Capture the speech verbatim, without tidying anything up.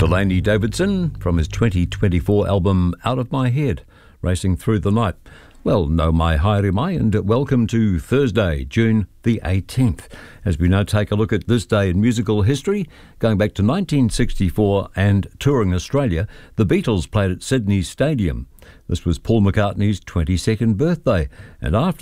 Delaney Davidson from his twenty twenty-four album Out of My Head, Racing Through the Night. Well, no mai haere mai, and welcome to Thursday, June the eighteenth, as we now take a look at this day in musical history. Going back to nineteen sixty-four and touring Australia, the Beatles played at Sydney Stadium. This was Paul McCartney's twenty-second birthday, and after